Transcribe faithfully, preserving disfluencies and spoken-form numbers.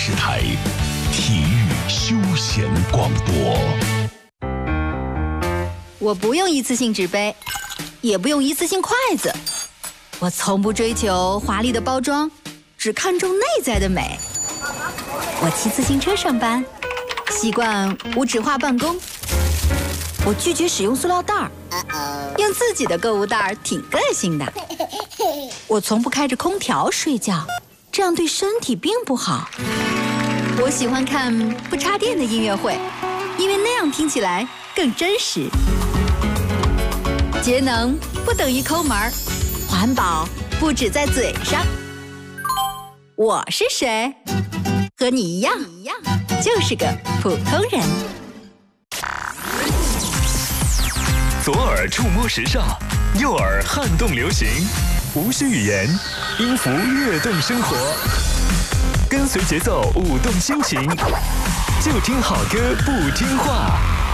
视台体育休闲广播。 我不用一次性纸杯，也不用一次性筷子，我从不追求华丽的包装，只看重内在的美。我骑自行车上班，习惯无纸化办公。我拒绝使用塑料袋儿，用自己的购物袋儿挺个性的。我从不开着空调睡觉，这样对身体并不好。我喜欢看不插电的音乐会，因为那样听起来更真实。节能不等于抠门儿，环保不只在嘴上。我是谁？和你一样，就是个普通人。 左耳触摸时尚，右耳撼动流行，无需语言，音符跃动生活，跟随节奏舞动心情，就听好歌不听话。